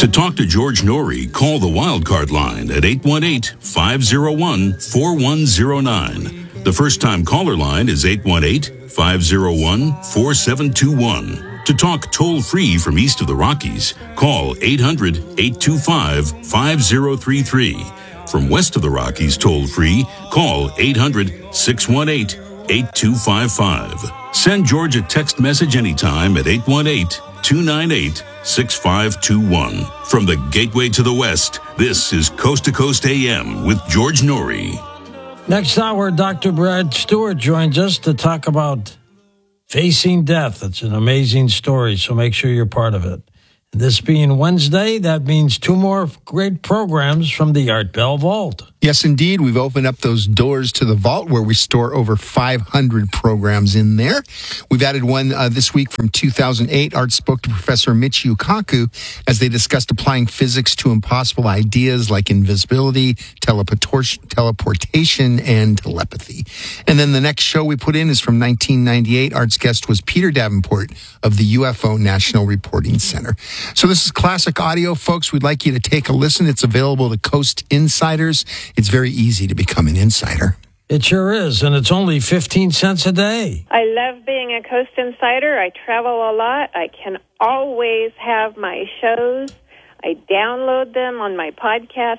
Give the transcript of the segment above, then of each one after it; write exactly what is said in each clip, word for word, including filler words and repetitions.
To talk to George Norrie, call the Wildcard line at eight one eight, five oh one, four one oh nine. The first-time caller line is eight one eight, five oh one, four seven two one. To talk toll-free from east of the Rockies, call eight hundred, eight two five, five oh three three. From west of the Rockies toll-free, call eight hundred, six one eight, eight two five five. Send George a text message anytime at eight one eight, two nine eight, six five two one. From the Gateway to the West, this is Coast to Coast A M with George Norrie. Next hour, Doctor Brad Stewart joins us to talk about facing death. It's an amazing story, so make sure you're part of it. And this being Wednesday, that means two more great programs from the Art Bell Vault. Yes, indeed. We've opened up those doors to the vault where we store over five hundred programs in there. We've added one uh, this week from two thousand eight. Art spoke to Professor Michio Kaku as they discussed applying physics to impossible ideas like invisibility, teleportation, teleportation, and telepathy. And then the next show we put in is from nineteen ninety-eight. Art's guest was Peter Davenport of the U F O National Reporting Center. So this is classic audio, folks. We'd like you to take a listen. It's available to Coast Insiders. It's very easy to become an insider. It sure is, and it's only fifteen cents a day. I love being a Coast Insider. I travel a lot. I can always have my shows. I download them on my podcast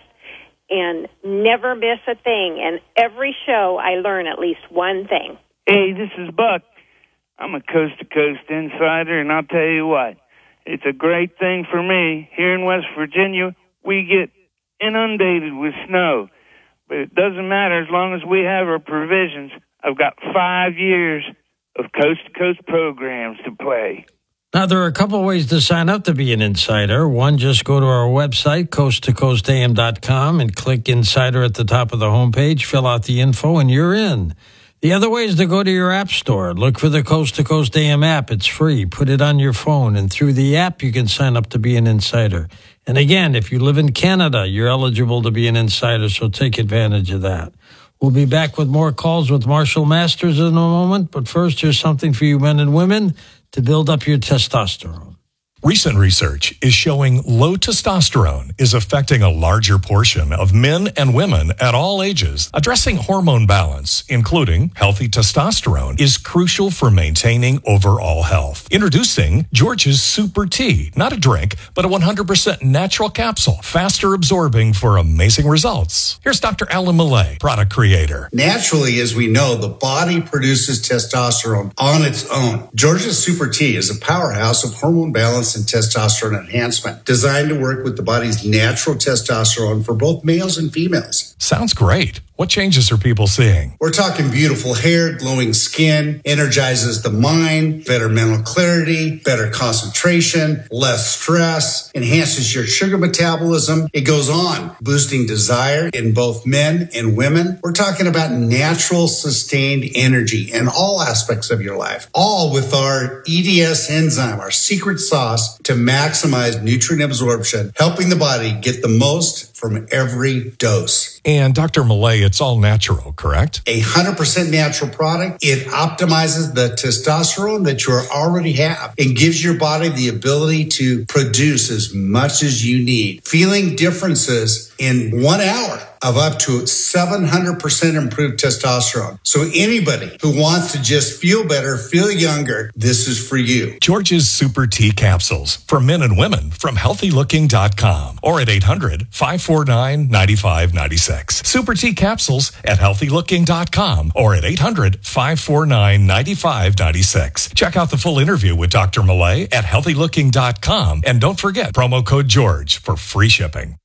and never miss a thing. And every show, I learn at least one thing. Hey, this is Buck. I'm a Coast to Coast Insider, and I'll tell you what, it's a great thing for me. Here in West Virginia, we get inundated with snow. But it doesn't matter as long as we have our provisions. I've got five years of coast-to-coast programs to play. Now, there are a couple of ways to sign up to be an insider. One, just go to our website, coast to coast a m dot com, and click Insider at the top of the homepage, fill out the info, and you're in. The other way is to go to your app store. Look for the Coast to Coast A M app. It's free. Put it on your phone, and through the app, you can sign up to be an insider. And again, if you live in Canada, you're eligible to be an insider, so take advantage of that. We'll be back with more calls with Marshall Masters in a moment, but first, here's something for you men and women to build up your testosterone. Recent research is showing low testosterone is affecting a larger portion of men and women at all ages. Addressing hormone balance, including healthy testosterone, is crucial for maintaining overall health. Introducing George's Super Tea, not a drink, but a one hundred percent natural capsule, faster absorbing for amazing results. Here's Doctor Alan Millay, product creator. Naturally, as we know, the body produces testosterone on its own. George's Super Tea is a powerhouse of hormone balance and testosterone enhancement, designed to work with the body's natural testosterone for both males and females. Sounds great. What changes are people seeing? We're talking beautiful hair, glowing skin, energizes the mind, better mental clarity, better concentration, less stress, enhances your sugar metabolism. It goes on, boosting desire in both men and women. We're talking about natural, sustained energy in all aspects of your life, all with our E D S enzyme, our secret sauce to maximize nutrient absorption, helping the body get the most from every dose. And Doctor Millay, it's all natural, correct? A one hundred percent natural product. It optimizes the testosterone that you already have and gives your body the ability to produce as much as you need. Feeling differences in one hour of up to seven hundred percent improved testosterone. So anybody who wants to just feel better, feel younger, this is for you. George's Super Tea Capsules for men and women from healthy looking dot com or at eight hundred, five four nine, nine five nine six. Super Tea Capsules at healthy looking dot com or at eight hundred, five four nine, nine five nine six. Check out the full interview with Doctor Millay at healthy looking dot com and don't forget promo code George for free shipping.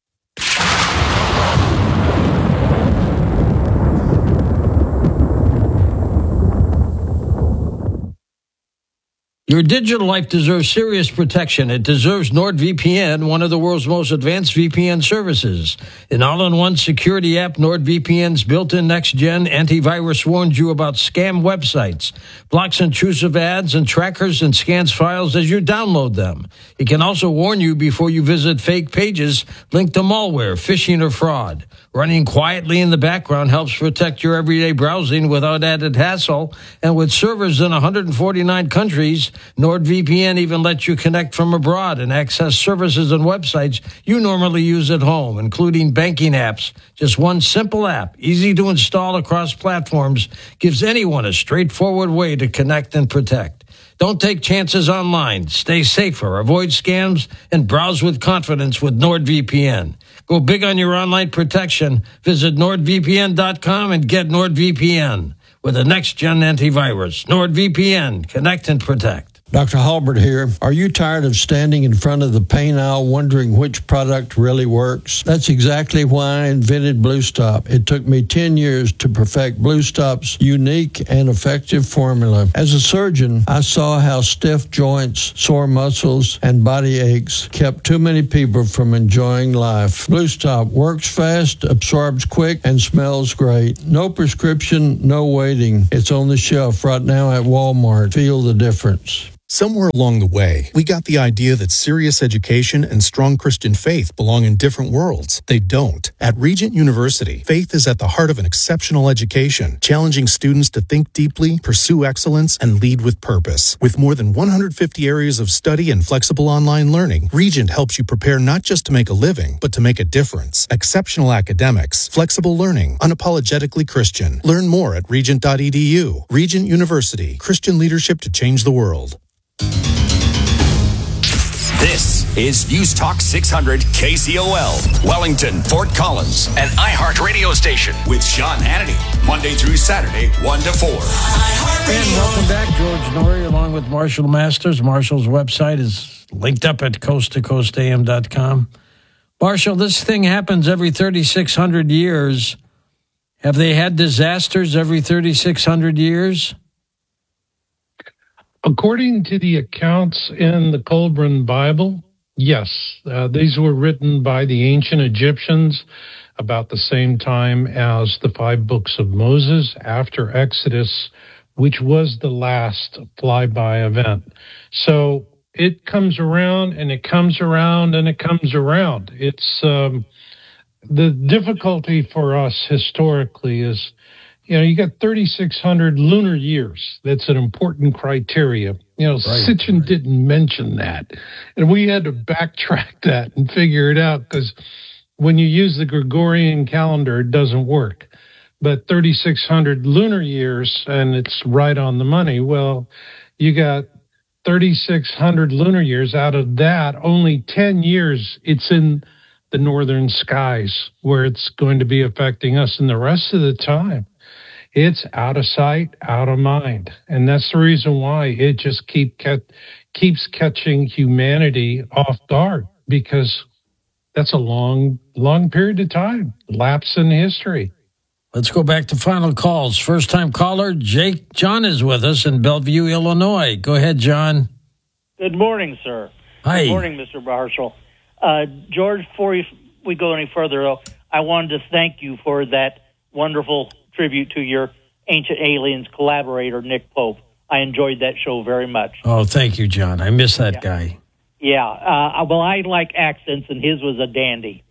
Your digital life deserves serious protection. It deserves NordVPN, one of the world's most advanced V P N services. An all-in-one security app, NordVPN's built-in next-gen antivirus warns you about scam websites, blocks intrusive ads and trackers, and scans files as you download them. It can also warn you before you visit fake pages linked to malware, phishing, or fraud. Running quietly in the background helps protect your everyday browsing without added hassle. And with servers in one hundred forty-nine countries, NordVPN even lets you connect from abroad and access services and websites you normally use at home, including banking apps. Just one simple app, easy to install across platforms, gives anyone a straightforward way to connect and protect. Don't take chances online. Stay safer, avoid scams, and browse with confidence with NordVPN. Go big on your online protection. Visit nord v p n dot com and get NordVPN with a next-gen antivirus. NordVPN. Connect and protect. Doctor Halbert here. Are you tired of standing in front of the pain aisle wondering which product really works? That's exactly why I invented Blue Stop. It took me ten years to perfect Blue Stop's unique and effective formula. As a surgeon, I saw how stiff joints, sore muscles, and body aches kept too many people from enjoying life. Blue Stop works fast, absorbs quick, and smells great. No prescription, no waiting. It's on the shelf right now at Walmart. Feel the difference. Somewhere along the way, we got the idea that serious education and strong Christian faith belong in different worlds. They don't. At Regent University, faith is at the heart of an exceptional education, challenging students to think deeply, pursue excellence, and lead with purpose. With more than one hundred fifty areas of study and flexible online learning, Regent helps you prepare not just to make a living, but to make a difference. Exceptional academics, flexible learning, unapologetically Christian. Learn more at regent dot e d u. Regent University, Christian leadership to change the world. This is News Talk six hundred K C O L, Wellington, Fort Collins, an iHeart radio station with Sean Hannity, Monday through Saturday, one to four. And welcome back, George Norrie, along with Marshall Masters. Marshall's website is linked up at coast to coast a m dot com. Marshall, this thing happens every thirty-six hundred years. Have they had disasters every thirty-six hundred years? According to the accounts in the Colburn Bible, yes. Uh, these were written by the ancient Egyptians about the same time as the five books of Moses after Exodus, which was the last flyby event. So it comes around and it comes around and it comes around. It's um, the difficulty for us historically is, you know, you got thirty-six hundred lunar years. That's an important criteria. You know, right, Sitchin right. didn't mention that. And we had to backtrack that and figure it out because when you use the Gregorian calendar, it doesn't work. But thirty-six hundred lunar years, and it's right on the money. Well, you got thirty-six hundred lunar years. Out of that, only ten years it's in the northern skies where it's going to be affecting us. And the rest of the time, it's out of sight, out of mind. And that's the reason why it just keep kept, keeps catching humanity off guard, because that's a long, long period of time, lapse in history. Let's go back to final calls. First-time caller, Jake. John is with us in Bellevue, Illinois. Go ahead, John. Good morning, sir. Hi. Good morning, Mister Marshall. Uh, George, before we go any further, though, I wanted to thank you for that wonderful tribute to your Ancient Aliens collaborator, Nick Pope. I enjoyed that show very much. Oh, thank you, John. I miss that yeah. guy. Yeah. Uh, well, I like accents, and his was a dandy.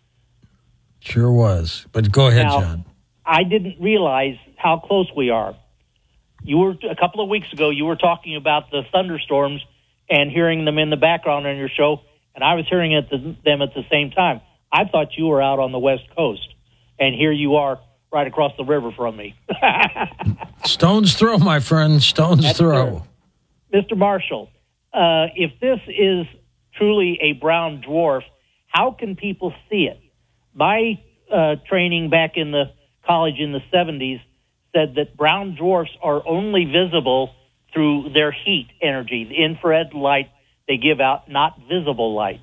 Sure was. But go ahead, now, John. I didn't realize how close we are. You were a couple of weeks ago, you were talking about the thunderstorms and hearing them in the background on your show, and I was hearing it the, them at the same time. I thought you were out on the West Coast, and here you are right across the river from me. Stone's throw, my friend. Stone's That's throw. Fair. Mister Marshall, uh, if this is truly a brown dwarf, how can people see it? My uh, training back in the college in the seventies said that brown dwarfs are only visible through their heat energy, the infrared light they give out, not visible light.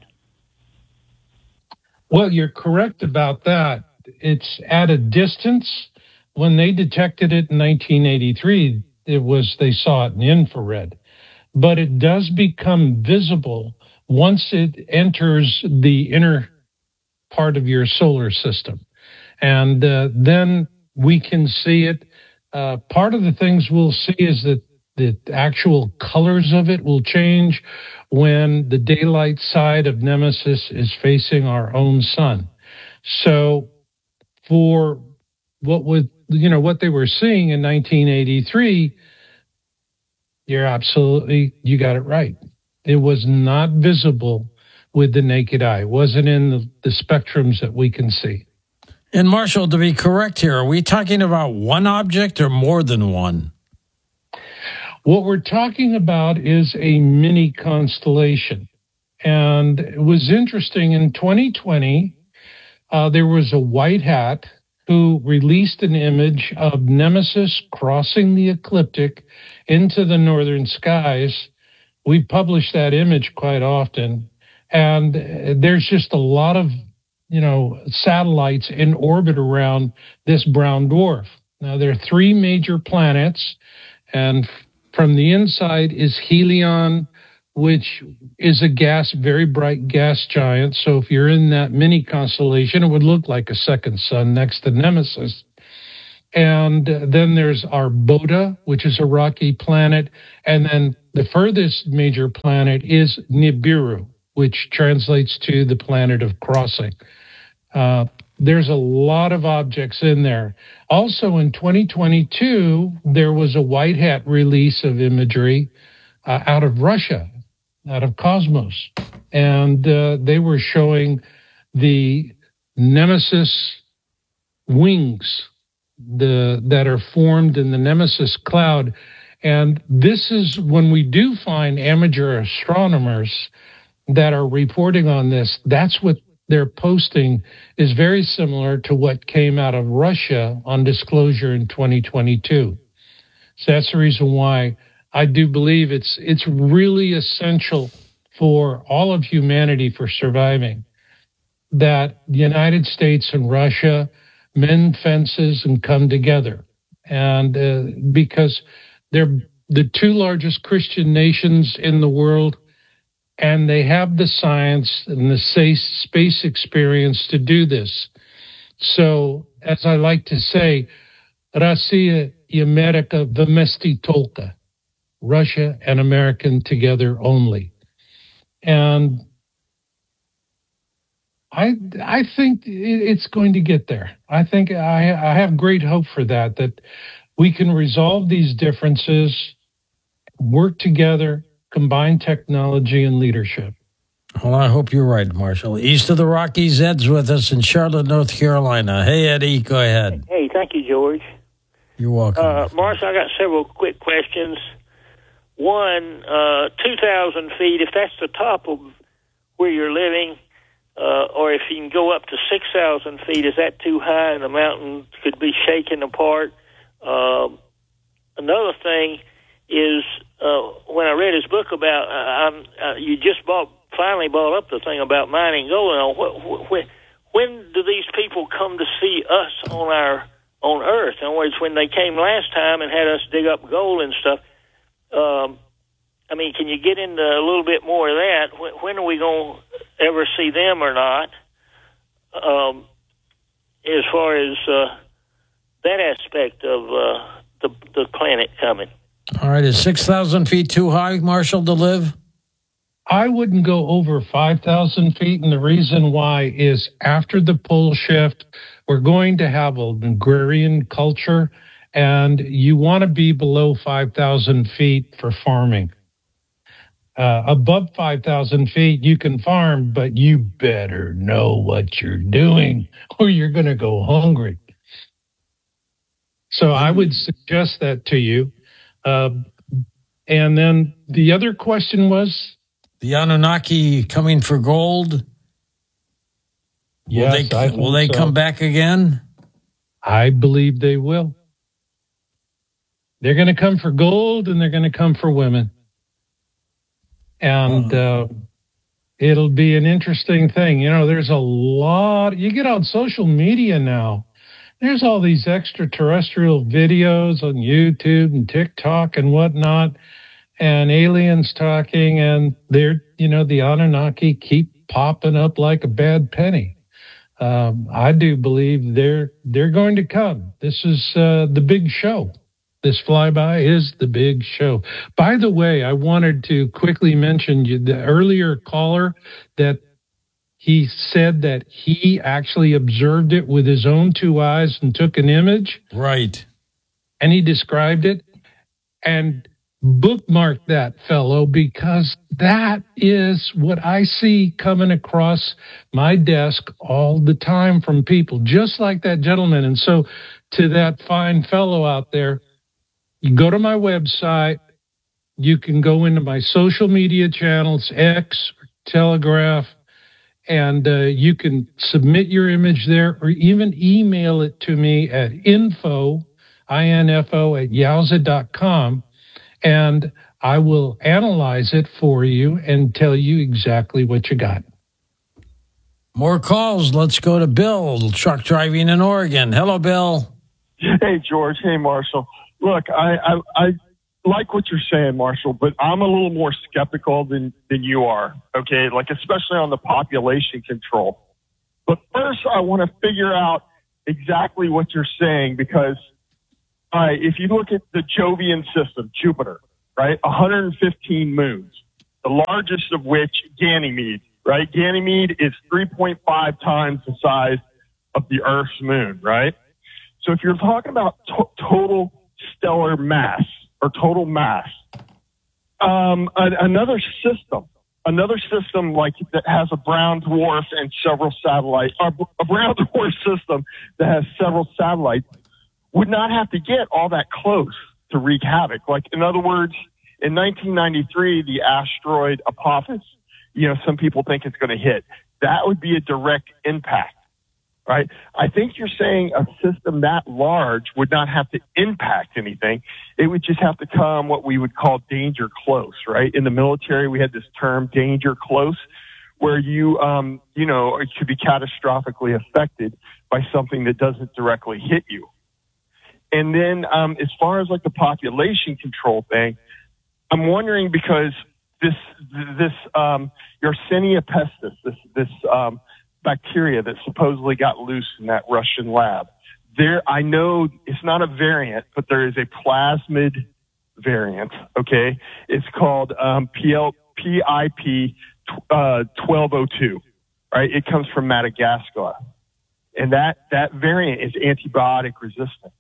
Well, you're correct about that. It's at a distance. When they detected it in nineteen eighty-three, it was they saw it in infrared. But it does become visible once it enters the inner part of your solar system. And uh, then we can see it. Uh, part of the things we'll see is that the actual colors of it will change when the daylight side of Nemesis is facing our own sun. So for what would, you know, what they were seeing in nineteen eighty-three, You're absolutely, you got it right. It was not visible with the naked eye. It wasn't in the, the spectrums that we can see. And Marshall, to be correct here, are we talking about one object or more than one? What we're talking about is a mini constellation. And it was interesting, in twenty twenty, uh, there was a white hat who released an image of Nemesis crossing the ecliptic into the northern skies. We publish that image quite often. And there's just a lot of, you know, satellites in orbit around this brown dwarf. Now, there are three major planets, and from the inside is Helion, which is a gas, very bright gas giant. So if you're in that mini constellation, it would look like a second sun next to Nemesis. And then there's Arbota, which is a rocky planet. And then the furthest major planet is Nibiru, which translates to the planet of crossing. Uh, there's a lot of objects in there. Also in twenty twenty-two, there was a white hat release of imagery uh, out of Russia, out of Cosmos. And uh, they were showing the Nemesis wings the that are formed in the Nemesis cloud. And this is when we do find amateur astronomers that are reporting on this, that's what they're posting is very similar to what came out of Russia on disclosure in twenty twenty-two. So that's the reason why I do believe it's it's really essential for all of humanity for surviving that the United States and Russia mend fences and come together. And uh, because they're the two largest Christian nations in the world, and they have the science and the space experience to do this. So, as I like to say, Россия и Америка вместе только. Russia and American together only. And I I think it's going to get there. I think I, I have great hope for that, that we can resolve these differences, work together, combine technology and leadership. Well, I hope you're right, Marshall. East of the Rockies, Ed's with us in Charlotte, North Carolina. Hey, Eddie, go ahead. Hey, thank you, George. You're welcome. Uh, Marshall, I got several quick questions. One, uh, two thousand feet, if that's the top of where you're living, uh, or if you can go up to six thousand feet, is that too high and the mountain could be shaken apart? Uh, another thing is, uh, when I read his book about, uh, I'm, uh, you just bought, finally brought up the thing about mining gold. Now, when, when do these people come to see us on our on Earth? In other words, when they came last time and had us dig up gold and stuff, um, I mean, can you get into a little bit more of that? When, when are we going to ever see them or not? Um, as far as uh, that aspect of uh, the the planet coming. All right, is six thousand feet too high, Marshall, to live? I wouldn't go over five thousand feet, and the reason why is after the pole shift, we're going to have an agrarian culture, and you want to be below five thousand feet for farming. Uh, above five thousand feet, you can farm, but you better know what you're doing, or you're going to go hungry. So I would suggest that to you. Uh, and then the other question was? The Anunnaki coming for gold? Will yes, they, I will they so. come back again? I believe they will. They're going to come for gold, and they're going to come for women. And uh, it'll be an interesting thing. You know, there's a lot. You get on social media now. There's all these extraterrestrial videos on YouTube and TikTok and whatnot, and aliens talking, and they're, you know, the Anunnaki keep popping up like a bad penny. Um, I do believe they're they're going to come. This is uh, the big show. This flyby is the big show. By the way, I wanted to quickly mention you, the earlier caller that he said that he actually observed it with his own two eyes and took an image. Right. And he described it. And bookmark that, fellow, because that is what I see coming across my desk all the time from people, just like that gentleman. And so to that fine fellow out there, you go to my website, you can go into my social media channels, X, Telegraph, and uh, you can submit your image there or even email it to me at info, I N F O, at yowza dot com. And I will analyze it for you and tell you exactly what you got. More calls. Let's go to Bill, truck driving in Oregon. Hello, Bill. Hey, George. Hey, Marshall. Look, I, I, I like what you're saying, Marshall, but I'm a little more skeptical than, than you are, okay? Like, especially on the population control. But first, I want to figure out exactly what you're saying because all right, if you look at the Jovian system, Jupiter, right, one hundred fifteen moons, the largest of which Ganymede, right? Ganymede is three point five times the size of the Earth's moon, right? So if you're talking about to- total stellar mass or total mass, um, a- another system, another system like that has a brown dwarf and several satellites, or a brown dwarf system that has several satellites, would not have to get all that close to wreak havoc. Like, in other words, in nineteen ninety-three, the asteroid Apophis, you know, some people think it's going to hit. That would be a direct impact, right? I think you're saying a system that large would not have to impact anything. It would just have to come what we would call danger close, right? In the military, we had this term danger close, where you, um, you know, it could be catastrophically affected by something that doesn't directly hit you. And then um, as far as like the population control thing, I'm wondering because this this um, Yersinia pestis, this this um, bacteria that supposedly got loose in that Russian lab, there I know it's not a variant, but there is a plasmid variant. Okay, it's called um, P I P twelve oh two. Right, it comes from Madagascar, and that that variant is antibiotic resistant.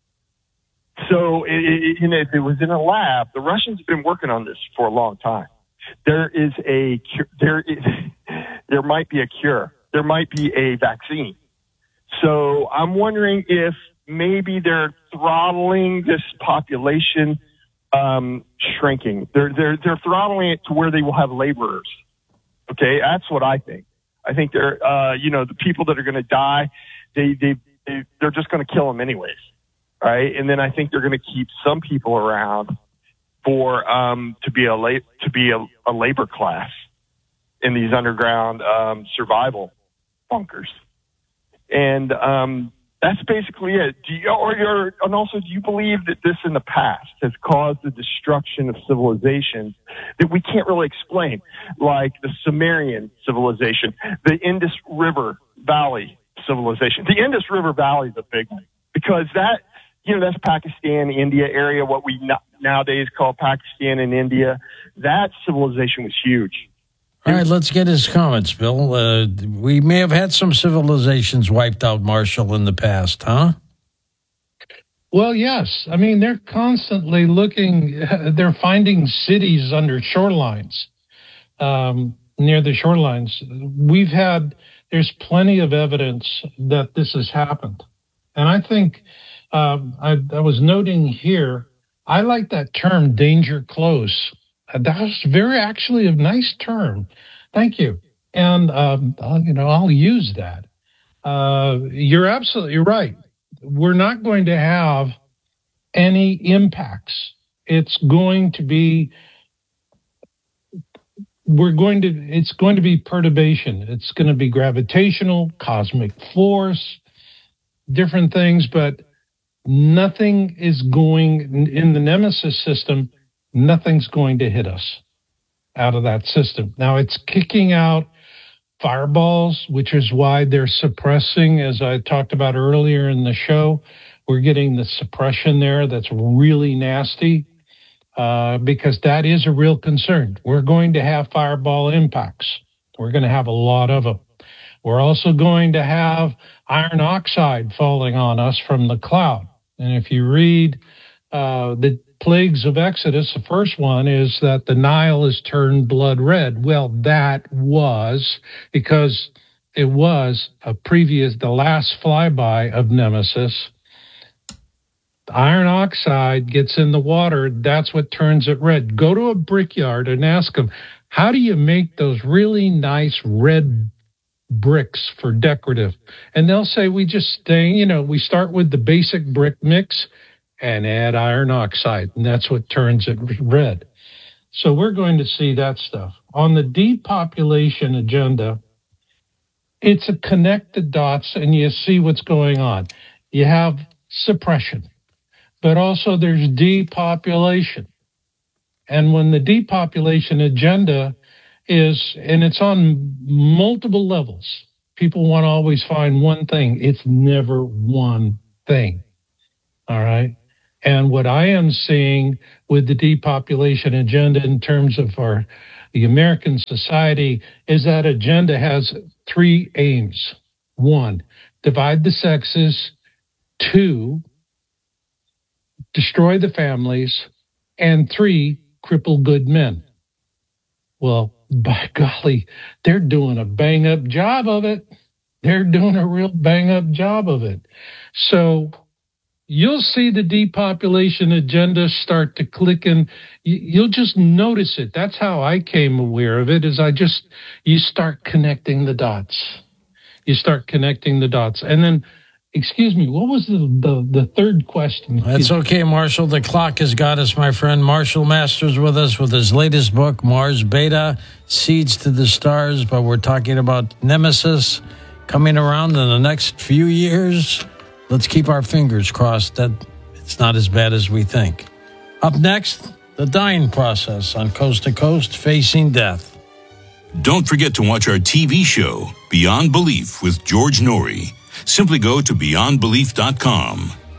So it, it, you know, if it was in a lab, the Russians have been working on this for a long time. There is a there is there might be a cure. There might be a vaccine. So I'm wondering if maybe they're throttling this population um, shrinking. They're they're they're throttling it to where they will have laborers. Okay, that's what I think. I think they're uh, you know the people that are going to die, they they, they they're just going to kill them anyways. Right, and then I think they're going to keep some people around for um, to be a la- to be a, a labor class in these underground um, survival bunkers, and um, that's basically it. Do you, or you're, and also, do you believe that this in the past has caused the destruction of civilizations that we can't really explain, like the Sumerian civilization, the Indus River Valley civilization? The Indus River Valley is a big one because that. You know, that's Pakistan, India area, what we no- nowadays call Pakistan and India. That civilization was huge. All right, let's get his comments, Bill. Uh, we may have had some civilizations wiped out, Marshall, in the past, huh? Well, yes. I mean, they're constantly looking, uh, they're finding cities under shorelines, um, near the shorelines. We've had, there's plenty of evidence that this has happened. And I think... Um, I, I was noting here, I like that term danger close. Uh, that was very actually a nice term. Thank you. And, um, I'll, you know, I'll use that. Uh, you're absolutely right. We're not going to have any impacts. It's going to be, we're going to, it's going to be perturbation. It's going to be gravitational, cosmic force, different things, but nothing is going, in the Nemesis system, nothing's going to hit us out of that system. Now, it's kicking out fireballs, which is why they're suppressing, as I talked about earlier in the show. We're getting the suppression there that's really nasty uh, because that is a real concern. We're going to have fireball impacts. We're going to have a lot of them. We're also going to have iron oxide falling on us from the cloud. And if you read uh, the plagues of Exodus, the first one is that the Nile is turned blood red. Well, that was because it was a previous, the last flyby of Nemesis. The iron oxide gets in the water. That's what turns it red. Go to a brickyard and ask them, how do you make those really nice red bricks for decorative? And they'll say, we just stay, you know, we start with the basic brick mix and add iron oxide, and that's what turns it red. So we're going to see that stuff. On the depopulation agenda, it's a connect the dots and you see what's going on. You have suppression, but also there's depopulation. And when the depopulation agenda is, and it's on multiple levels, people want to always find one thing. It's never one thing. All right. And what I am seeing with the depopulation agenda in terms of our the American society is that agenda has three aims. One, divide the sexes. Two, destroy the families. And three, cripple good men. Well, by golly, they're doing a bang-up job of it. They're doing a real bang-up job of it. So you'll see the depopulation agenda start to click in. You'll just notice it. That's how I came aware of it, is I just, you start connecting the dots. You start connecting the dots. And then, excuse me, what was the, the, the third question? That's okay, Marshall. The clock has got us, my friend. Marshall Masters with us with his latest book, Mars Beta, Seeds to the Stars. But we're talking about Nemesis coming around in the next few years. Let's keep our fingers crossed that it's not as bad as we think. Up next, the dying process on Coast to Coast, Facing Death. Don't forget to watch our T V show, Beyond Belief with George Norrie. Simply go to beyond belief dot com.